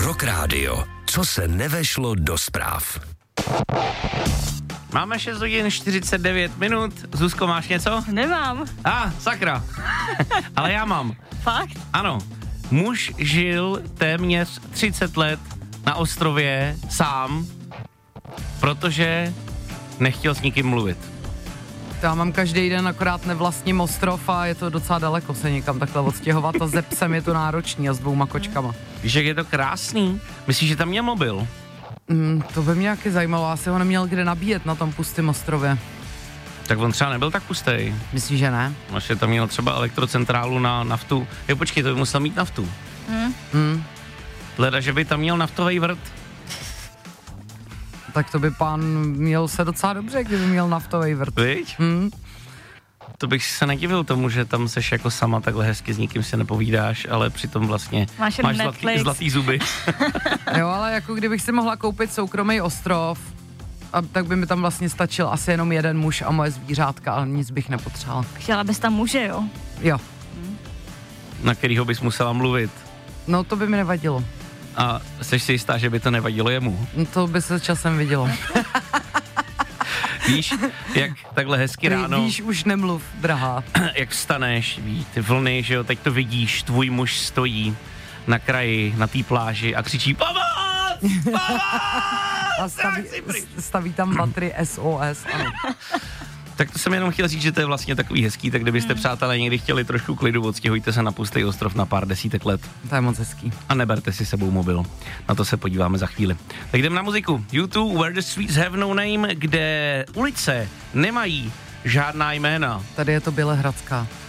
Rock Radio. Co se nevešlo do zpráv? Máme 6 hodin 49 minut. Zuzko, máš něco? Nemám. Sakra. Ale já mám. Fakt? Ano. Muž žil téměř 30 let na ostrově sám, protože nechtěl s nikým mluvit. Já mám každý den, akorát nevlastním ostrov a je to docela daleko se někam takhle odstěhovat a ze psem je to náročný a s 2 kočkama. Víš, jak je to krásný? Myslíš, že tam měl mobil? To by mě nějaký zajímalo, asi ho neměl kde nabíjet na tom pustém ostrově. Tak on třeba nebyl tak pustej. Myslíš, že ne? Že tam měl třeba elektrocentrálu na naftu. Počkej, to by musel mít naftu. Leda, že by tam měl naftový vrt. Tak to by pán měl se docela dobře, kdyby měl naftový vrt. Víš? To bych se nedivil tomu, že tam seš jako sama takhle hezky, s nikým se nepovídáš, ale přitom vlastně máš zlatý zuby. Jo, ale jako kdybych si mohla koupit soukromý ostrov, tak by mi tam vlastně stačil asi jenom jeden muž a moje zvířátka, ale nic bych nepotřebovala. Chtěla bys tam muže, jo? Jo. Na kterýho bys musela mluvit? No to by mi nevadilo. A jsi si jistá, že by to nevadilo jemu? To by se časem vidělo. Víš, jak takhle hezky ráno... Víš, už nemluv, drahá. Jak vstaneš, víš, ty vlny, že jo, teď to vidíš, tvůj muž stojí na kraji, na té pláži a křičí pomoc! Pomoc! A staví tam batry SOS, ano. Tak to jsem jenom chtěl říct, že to je vlastně takový hezký, tak kdybyste, přátelé, někdy chtěli trošku klidu, odstěhujte se na pustý ostrov na pár desítek let. To je moc hezký. A neberte si sebou mobil. Na to se podíváme za chvíli. Tak jdeme na muziku. U2, Where the Streets Have No Name, kde ulice nemají žádná jména. Tady je to Bělehradská.